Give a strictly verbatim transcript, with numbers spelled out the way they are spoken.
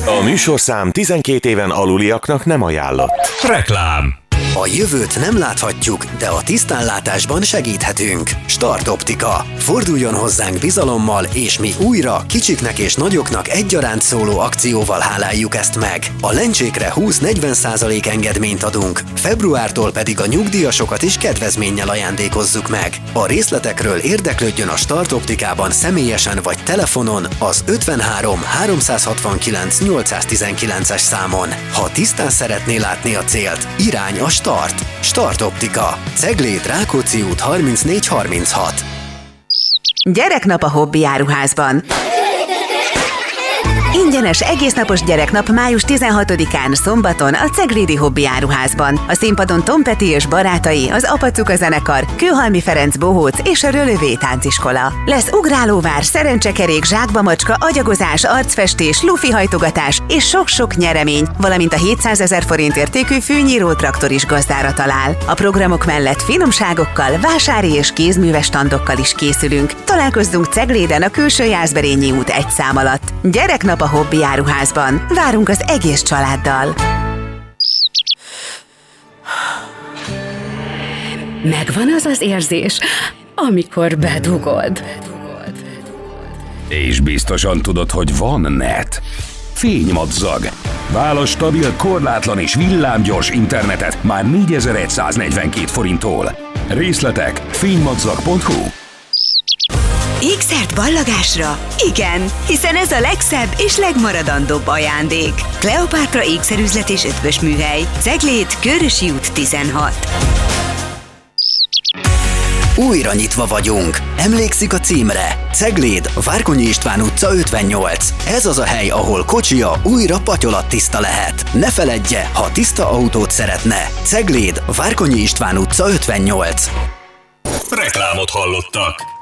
A műsorszám tizenkét éven aluliaknak nem ajánlott. Reklám. A jövőt nem láthatjuk, de a tisztánlátásban segíthetünk. Start Optika. Forduljon hozzánk bizalommal, és mi újra kicsiknek és nagyoknak egyaránt szóló akcióval háláljuk ezt meg. A lencsékre húsz-negyven százalék engedményt adunk, februártól pedig a nyugdíjasokat is kedvezménnyel ajándékozzuk meg. A részletekről érdeklődjön a Start Optikában személyesen vagy telefonon az ötvenhárom háromszázhatvankilenc nyolcszáztizenkilences számon. Ha tisztán szeretné látni a célt, irány a Start. Start Optika. Cegléd, Rákóczi út harmincnégy harminchat. Gyereknap a Hobby Áruházban. Ingyenes egésznapos gyereknap május tizenhatodikán szombaton a Ceglédi Hobby Áruházban. A színpadon Tom Petty és barátai, az Apacuka zenekar, Kőhalmi Ferenc bohóc és a Rölövé tánciskola. Lesz ugrálóvár, szerencsekerék, zsákba macska, agyagozás, arcfestés, lufihajtogatás és sok-sok nyeremény, valamint a hétszázezer forint értékű fűnyíró traktor is gazdára talál. A programok mellett finomságokkal, vásári és kézműves standokkal is készülünk. Találkozzunk Cegléden a Külső Jászberényi út egy szám alatt. Gyereknap a Hobby Áruházban. Várunk az egész családdal. Megvan az az érzés, amikor bedugod. És biztosan tudod, hogy van net. Fénymadzag. Válasz stabil, korlátlan és villámgyors internetet már négyezer-száznegyvenkét forinttól. Részletek fénymadzag pont hu. Ékszert ballagásra? Igen, hiszen ez a legszebb és legmaradandóbb ajándék. Kleopátra ékszerüzlet és ötvös műhely. Cegléd, Körösi út tizenhat. Újra nyitva vagyunk. Emlékszik a címre? Cegléd, Várkonyi István utca ötvennyolc. Ez az a hely, ahol kocsia újra patyolattiszta lehet. Ne feledje, ha tiszta autót szeretne. Cegléd, Várkonyi István utca ötvennyolc. Reklámot hallottak.